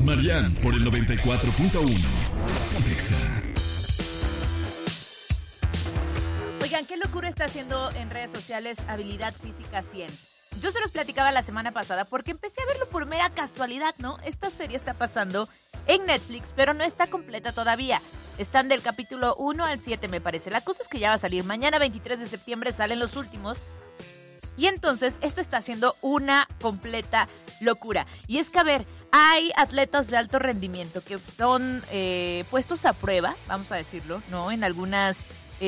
Marian por el 94.1. Pontexa. Oigan, ¿qué locura está haciendo en redes sociales Habilidad Física 100? Yo se los platicaba la semana pasada porque empecé a verlo por mera casualidad, ¿no? Esta serie está pasando en Netflix, pero no está completa todavía. Están del capítulo 1 al 7, me parece. La cosa es que ya va a salir. Mañana, 23 de septiembre, salen los últimos. Y entonces, esto está haciendo una completa locura. Y es que, a ver, hay atletas de alto rendimiento que son puestos a prueba, vamos a decirlo, ¿no? En algunas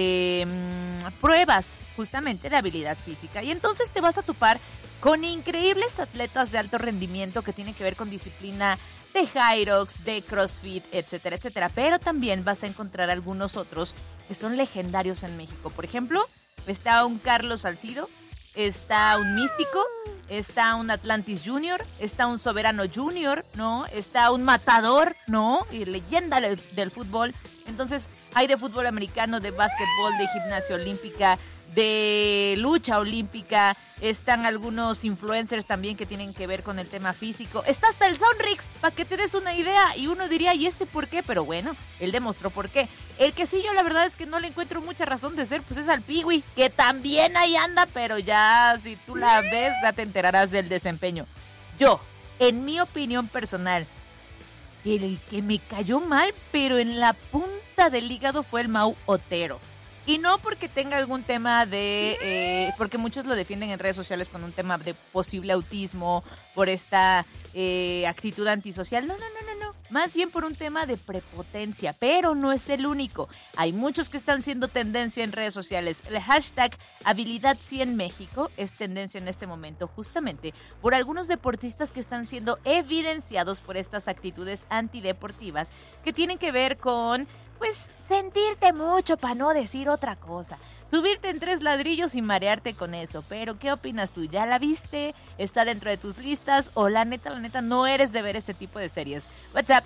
pruebas justamente de habilidad física. Y entonces te vas a topar con increíbles atletas de alto rendimiento que tienen que ver con disciplina de Hyrox, de CrossFit, etcétera, etcétera. Pero también vas a encontrar algunos otros que son legendarios en México. Por ejemplo, está un Carlos Salcido, está un Místico, está un Atlantis Junior, está un Soberano Junior, ¿no? Está un Matador, ¿no? Y leyenda del fútbol. Entonces, hay de fútbol americano, de básquetbol, de gimnasia olímpica, de lucha olímpica. Están algunos influencers también que tienen que ver con el tema físico. Está hasta el Sonrix, para que te des una idea. Y uno diría, ¿y ese por qué? Pero bueno, él demostró por qué. El que sí, yo la verdad es que no le encuentro mucha razón de ser, pues es al Piwi, que también ahí anda, pero ya si tú la ves, ya te enterarás del desempeño. Yo, en mi opinión personal, el que me cayó mal, pero en la punta del hígado, fue el Mau Otero. Y no porque tenga algún tema de... porque muchos lo defienden en redes sociales con un tema de posible autismo, por esta actitud antisocial. No. Más bien por un tema de prepotencia, pero no es el único. Hay muchos que están siendo tendencia en redes sociales. El hashtag Habilidad 100 México es tendencia en este momento justamente por algunos deportistas que están siendo evidenciados por estas actitudes antideportivas que tienen que ver con... pues sentirte mucho para no decir otra cosa. Subirte en 3 ladrillos y marearte con eso. Pero, ¿qué opinas tú? ¿Ya la viste? ¿Está dentro de tus listas? ¿O la neta, no eres de ver este tipo de series? WhatsApp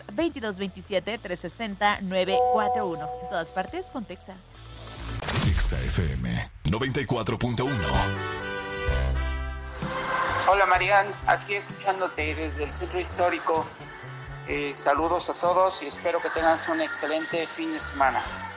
2227-360-941. En todas partes, Pontexa. Pontexa FM 94.1. Hola Marian, aquí escuchándote desde el centro histórico. Saludos a todos y espero que tengas un excelente fin de semana.